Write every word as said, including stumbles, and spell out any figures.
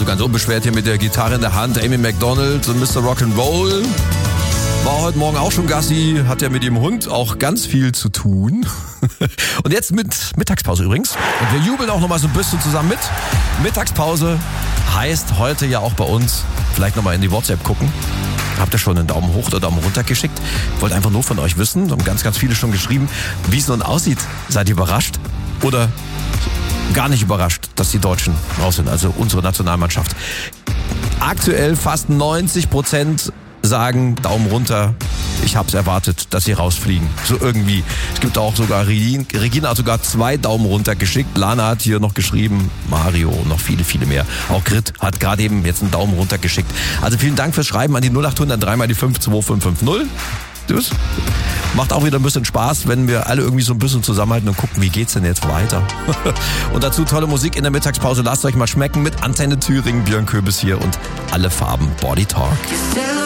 Also ganz unbeschwert hier mit der Gitarre in der Hand. Amy Macdonald und Mister Rock'n'Roll. War heute Morgen auch schon Gassi, hat ja mit dem Hund auch ganz viel zu tun. Und jetzt mit Mittagspause übrigens. Und wir jubeln auch nochmal so ein bisschen zusammen mit. Mittagspause heißt heute ja auch bei uns, vielleicht nochmal in die WhatsApp gucken. Habt ihr schon einen Daumen hoch oder Daumen runter geschickt? Wollte einfach nur von euch wissen, haben ganz, ganz viele schon geschrieben, wie es nun aussieht. Seid ihr überrascht? Oder gar nicht überrascht, dass die Deutschen raus sind, also unsere Nationalmannschaft? Aktuell fast neunzig Prozent sagen Daumen runter. Ich hab's erwartet, dass sie rausfliegen. So irgendwie. Es gibt auch sogar, Regina hat sogar zwei Daumen runter geschickt. Lana hat hier noch geschrieben, Mario und noch viele, viele mehr. Auch Grit hat gerade eben jetzt einen Daumen runter geschickt. Also vielen Dank fürs Schreiben an die null acht hundert drei mal die fünf zwei fünf fünf null. Das macht auch wieder ein bisschen Spaß, wenn wir alle irgendwie so ein bisschen zusammenhalten und gucken, wie geht's denn jetzt weiter. Und dazu tolle Musik in der Mittagspause. Lasst euch mal schmecken mit Antenne Thüringen, Björn Köbis hier und alle Farben Body Talk.